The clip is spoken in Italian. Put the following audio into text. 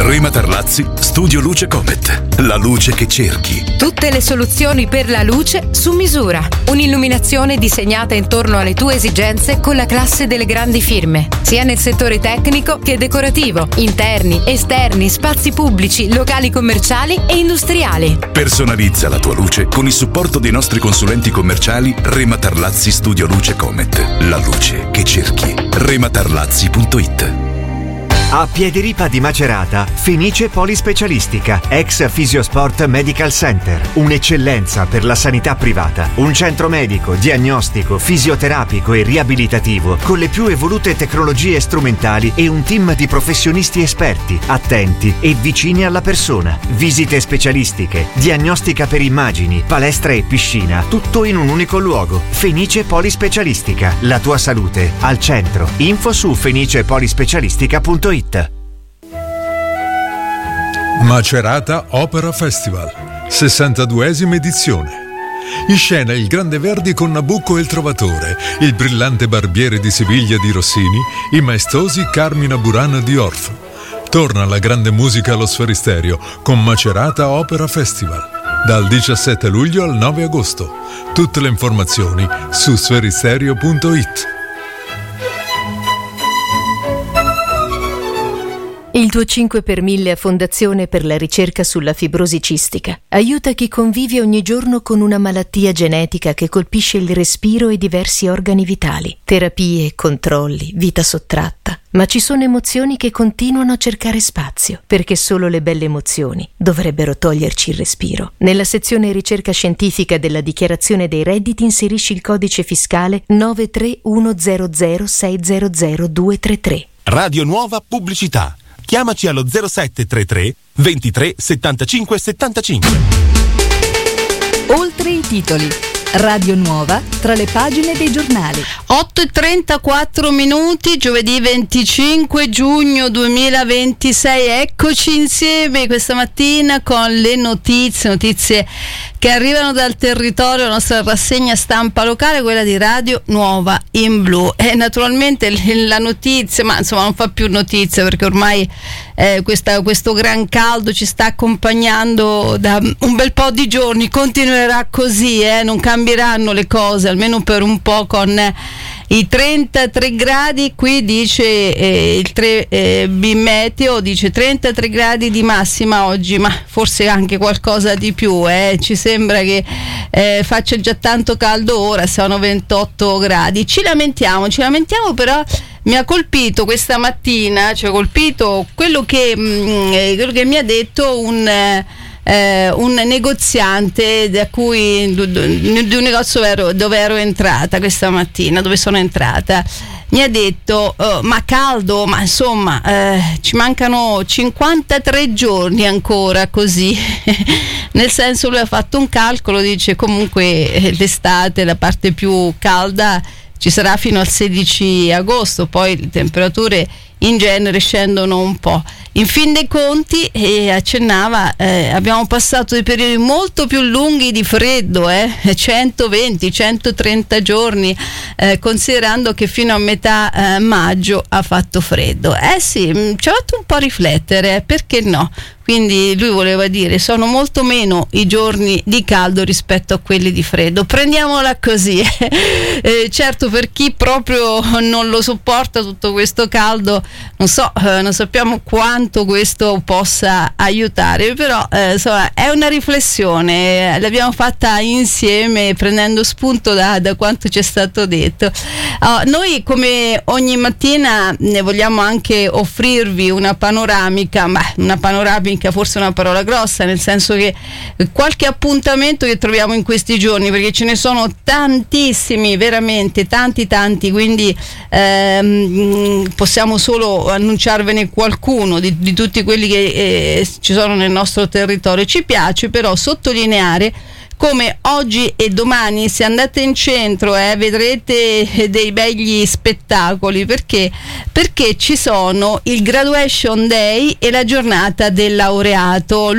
Rema Tarlazzi, Studio Luce Comet. La luce che cerchi. Tutte le soluzioni per la luce su misura. Un'illuminazione disegnata intorno alle tue esigenze con la classe delle grandi firme, sia nel settore tecnico che decorativo, interni, esterni, spazi pubblici, locali commerciali e industriali. Personalizza la tua luce con il supporto dei nostri consulenti commerciali Rema Tarlazzi Studio Luce Comet. La luce che cerchi. rematarlazzi.it. A Piediripa di Macerata, Fenice Polispecialistica, ex Fisiosport Medical Center. Un'eccellenza per la sanità privata. Un centro medico, diagnostico, fisioterapico e riabilitativo con le più evolute tecnologie strumentali e un team di professionisti esperti, attenti e vicini alla persona. Visite specialistiche, diagnostica per immagini, palestra e piscina, tutto in un unico luogo. Fenice Polispecialistica, la tua salute al centro. Info su fenicepolispecialistica.it. Macerata Opera Festival, 62esima edizione. In scena il Grande Verdi con Nabucco e il Trovatore, il brillante Barbiere di Siviglia di Rossini, i maestosi Carmina Burana di Orff. Torna la grande musica allo Sferisterio con Macerata Opera Festival, dal 17 luglio al 9 agosto. Tutte le informazioni su sferisterio.it. Il tuo 5 per 1000 a Fondazione per la ricerca sulla fibrosi cistica aiuta chi convive ogni giorno con una malattia genetica che colpisce il respiro e diversi organi vitali. Terapie, controlli, vita sottratta. Ma ci sono emozioni che continuano a cercare spazio, perché solo le belle emozioni dovrebbero toglierci il respiro. Nella sezione ricerca scientifica della dichiarazione dei redditi inserisci il codice fiscale 93100600233. Radio Nuova Pubblicità. Chiamaci allo 0733 23 75 75. Oltre i titoli. Radio Nuova tra le pagine dei giornali. 8:34, giovedì 25 giugno 2026. Eccoci insieme questa mattina con le notizie che arrivano dal territorio, la nostra rassegna stampa locale, quella di Radio Nuova in Blu. E naturalmente la notizia, ma insomma non fa più notizia perché ormai questo gran caldo ci sta accompagnando da un bel po' di giorni, continuerà così, non cambieranno le cose almeno per un po', con i 33 gradi. Qui dice il 3 Bimeteo, dice 33 gradi di massima oggi, ma forse anche qualcosa di più, ci sembra che faccia già tanto caldo ora, sono 28 gradi. Ci lamentiamo però mi ha colpito questa mattina, quello che mi ha detto un negoziante di un negozio dove ero entrata questa mattina, dove sono entrata. Mi ha detto ma caldo, ma insomma ci mancano 53 giorni ancora così. Nel senso, lui ha fatto un calcolo, dice comunque l'estate, la parte più calda, ci sarà fino al 16 agosto, poi le temperature in genere scendono un po'. In fin dei conti, accennava, abbiamo passato dei periodi molto più lunghi di freddo, 120-130 giorni, considerando che fino a metà maggio ha fatto freddo. Sì, ci ha fatto un po' riflettere, perché no? Quindi lui voleva dire sono molto meno i giorni di caldo rispetto a quelli di freddo, prendiamola così. Certo, per chi proprio non lo sopporta tutto questo caldo, non sappiamo quanto questo possa aiutare, però insomma è una riflessione, l'abbiamo fatta insieme prendendo spunto da quanto ci è stato detto. Noi come ogni mattina ne vogliamo anche offrirvi una panoramica, forse è una parola grossa, nel senso che qualche appuntamento che troviamo in questi giorni, perché ce ne sono tantissimi, veramente tanti, quindi possiamo solo annunciarvene qualcuno di tutti quelli che ci sono nel nostro territorio. Ci piace però sottolineare come oggi e domani, se andate in centro, vedrete dei begli spettacoli, perché ci sono il Graduation Day e la giornata del laureato.